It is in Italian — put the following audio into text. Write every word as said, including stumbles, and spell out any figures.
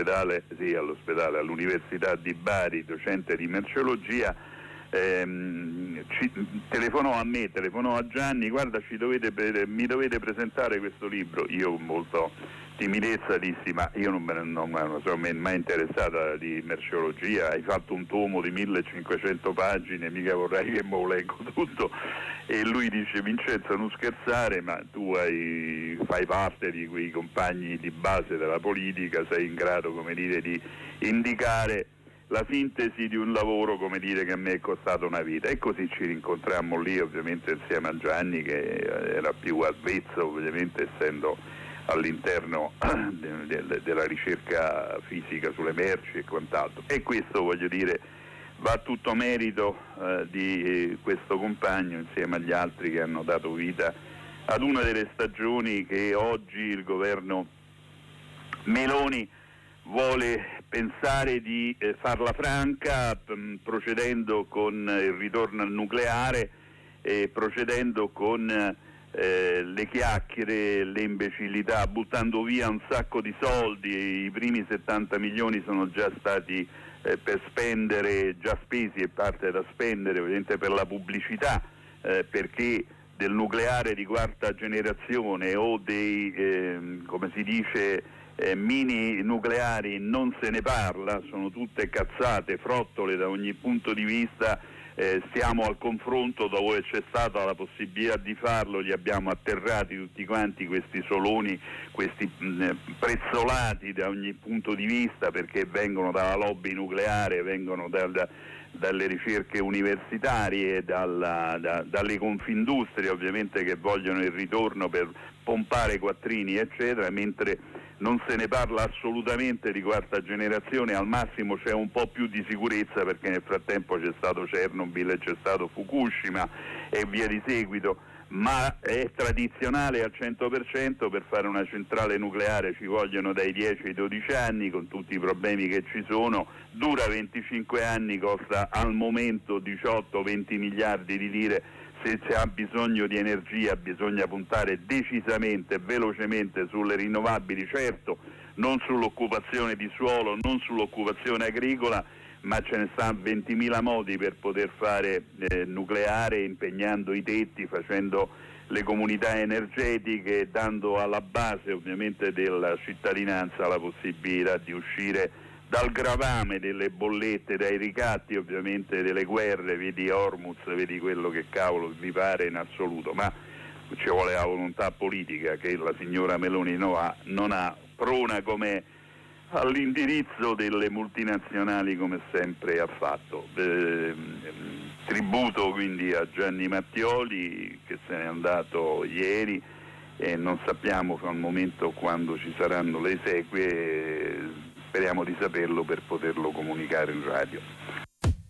all'ospedale, sì, all'ospedale, all'Università di Bari, docente di merceologia, ehm, ci, telefonò a me, telefonò a Gianni, guarda, ci dovete, mi dovete presentare questo libro. Io con molto timidezza dissi, ma io non, me ne, non, non sono mai interessata di merceologia, hai fatto un tomo di millecinquecento pagine, mica vorrei che me lo leggo tutto. E lui dice, Vincenzo, non scherzare, ma tu hai, fai parte di quei compagni di base della politica, sei in grado, come dire, di indicare la sintesi di un lavoro, come dire, che a me è costato una vita. E così ci rincontrammo lì, ovviamente insieme a Gianni, che era più avvezzo, ovviamente essendo all'interno de, de, della ricerca fisica sulle merci e quant'altro. E questo, voglio dire, va tutto merito eh, di questo compagno insieme agli altri che hanno dato vita ad una delle stagioni che oggi il governo Meloni vuole pensare di eh, farla franca, mh, procedendo con il ritorno al nucleare e procedendo con eh, le chiacchiere, le imbecillità, buttando via un sacco di soldi. I primi settanta milioni sono già stati eh, per spendere, già spesi e parte da spendere ovviamente per la pubblicità, eh, perché del nucleare di quarta generazione o dei, eh, come si dice, Eh, mini nucleari non se ne parla, sono tutte cazzate, frottole da ogni punto di vista. Eh, stiamo al confronto dove c'è stata la possibilità di farlo, li abbiamo atterrati tutti quanti questi soloni, questi mh, prezzolati da ogni punto di vista, perché vengono dalla lobby nucleare, vengono dal, dalle ricerche universitarie, dalla, da, dalle confindustrie ovviamente, che vogliono il ritorno per pompare quattrini eccetera, mentre non se ne parla assolutamente di quarta generazione. Al massimo c'è un po' più di sicurezza, perché nel frattempo c'è stato Chernobyl e c'è stato Fukushima e via di seguito, ma è tradizionale al cento per cento. Per fare una centrale nucleare ci vogliono dai dieci ai dodici anni, con tutti i problemi che ci sono, dura venticinque anni, costa al momento diciotto venti miliardi di lire. Se si ha bisogno di energia bisogna puntare decisamente e velocemente sulle rinnovabili, certo non sull'occupazione di suolo, non sull'occupazione agricola, ma ce ne stanno ventimila modi per poter fare eh, nucleare, impegnando i tetti, facendo le comunità energetiche, dando alla base ovviamente della cittadinanza la possibilità di uscire dal gravame delle bollette, dai ricatti ovviamente delle guerre, vedi Hormuz, vedi quello che cavolo vi pare in assoluto, ma ci vuole la volontà politica che la signora Meloni no ha, non ha, prona come all'indirizzo delle multinazionali come sempre ha fatto. Eh, tributo quindi a Gianni Mattioli, che se n'è andato ieri e non sappiamo al momento quando ci saranno le esequie. Speriamo di saperlo per poterlo comunicare in radio.